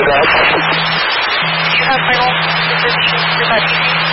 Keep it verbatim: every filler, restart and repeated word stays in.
Do you have final decision for that evening?